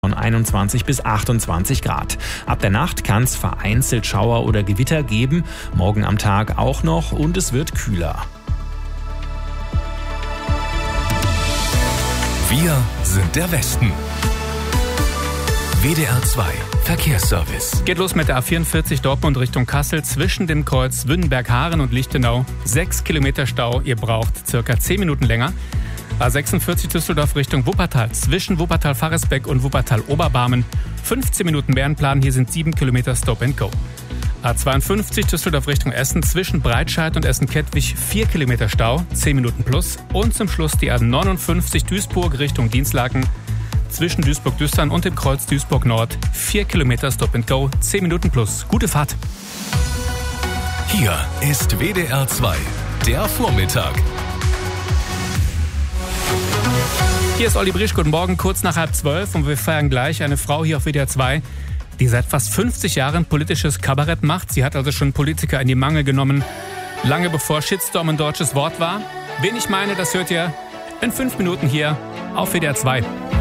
von 21 bis 28 Grad. Ab der Nacht kann es vereinzelt Schauer oder Gewitter geben, morgen am Tag auch noch und es wird kühler. Wir sind der Westen. WDR 2 Verkehrsservice. Geht los mit der A44 Dortmund Richtung Kassel zwischen dem Kreuz Wünnenberg-Haaren und Lichtenau. 6 Kilometer Stau, ihr braucht circa 10 Minuten länger. A46 Düsseldorf Richtung Wuppertal zwischen Wuppertal-Faresbeck und Wuppertal-Oberbarmen. 15 Minuten Bärenplan, hier sind 7 Kilometer Stop and Go. A52 Düsseldorf Richtung Essen zwischen Breitscheid und Essen-Kettwig 4 Kilometer Stau, 10 Minuten plus. Und zum Schluss die A59 Duisburg Richtung Dinslaken zwischen Duisburg-Düstern und dem Kreuz Duisburg-Nord 4 Kilometer Stop and Go, 10 Minuten plus. Gute Fahrt. Hier ist WDR 2, der Vormittag. Hier ist Olli Brisch, guten Morgen, kurz nach 11:30 und wir feiern gleich eine Frau hier auf WDR 2, die seit fast 50 Jahren politisches Kabarett macht. Sie hat also schon Politiker in die Mangel genommen, lange bevor Shitstorm ein deutsches Wort war. Wen ich meine, das hört ihr in 5 Minuten hier auf WDR 2.